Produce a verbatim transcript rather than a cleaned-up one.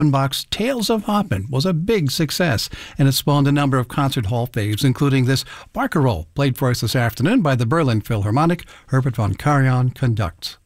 Offenbach's Tales of Hoppen was a big success, and it spawned a number of concert hall faves, including this Barcarolle, played for us this afternoon by the Berlin Philharmonic. Herbert von Karajan conducts.